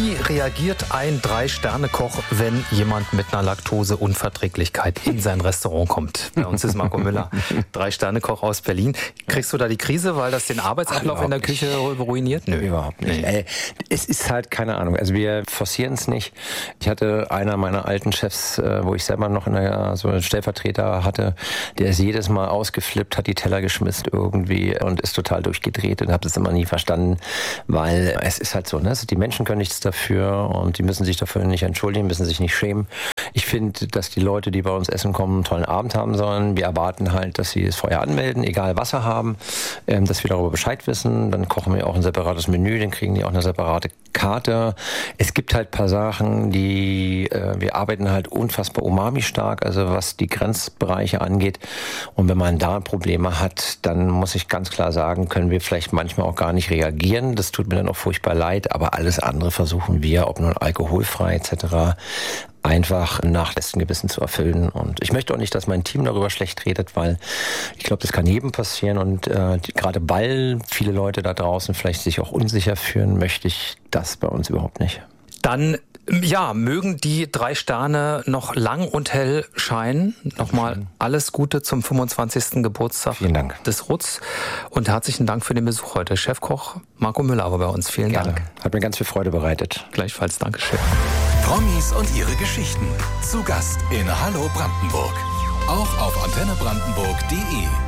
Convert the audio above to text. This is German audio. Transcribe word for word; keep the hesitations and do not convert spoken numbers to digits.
Wie reagiert ein Drei-Sterne-Koch, wenn jemand mit einer Laktoseunverträglichkeit in sein Restaurant kommt? Bei uns ist Marco Müller, Drei-Sterne-Koch aus Berlin. Kriegst du da die Krise, weil das den Arbeitsablauf Ach, in der Küche ruiniert? Nö, überhaupt nicht. Nee. Ey, es ist halt keine Ahnung. Also wir forcieren es nicht. Ich hatte einer meiner alten Chefs, wo ich selber noch in der, so einen Stellvertreter hatte, der ist jedes Mal ausgeflippt, hat die Teller geschmissen irgendwie und ist total durchgedreht und habe das immer nie verstanden, weil es ist halt so, ne? Die Menschen können nichts dafür und die müssen sich dafür nicht entschuldigen, müssen sich nicht schämen. Ich finde, dass die Leute, die bei uns essen kommen, einen tollen Abend haben sollen. Wir erwarten halt, dass sie es vorher anmelden, egal was sie haben, ähm, dass wir darüber Bescheid wissen. Dann kochen wir auch ein separates Menü, dann kriegen die auch eine separate Karte. Es gibt halt ein paar Sachen, die, äh, wir arbeiten halt unfassbar umami-stark, also was die Grenzbereiche angeht. Und wenn man da Probleme hat, dann muss ich ganz klar sagen, können wir vielleicht manchmal auch gar nicht reagieren. Das tut mir dann auch furchtbar leid, aber alles andere versuchen wir, ob nun alkoholfrei et cetera, einfach nach bestem Gewissen zu erfüllen. Und ich möchte auch nicht, dass mein Team darüber schlecht redet, weil ich glaube, das kann jedem passieren. Und äh, die, gerade weil viele Leute da draußen vielleicht sich auch unsicher fühlen, möchte ich das bei uns überhaupt nicht. Dann ja, mögen die drei Sterne noch lang und hell scheinen. Nochmal alles Gute zum fünfundzwanzigsten Geburtstag Vielen Dank. des Rutz und herzlichen Dank für den Besuch heute. Chefkoch Marco Müller war bei uns. Vielen Gerne. Dank. Hat mir ganz viel Freude bereitet. Gleichfalls, Dankeschön. Promis und ihre Geschichten. Zu Gast in Hallo Brandenburg. Auch auf antenne brandenburg punkt de.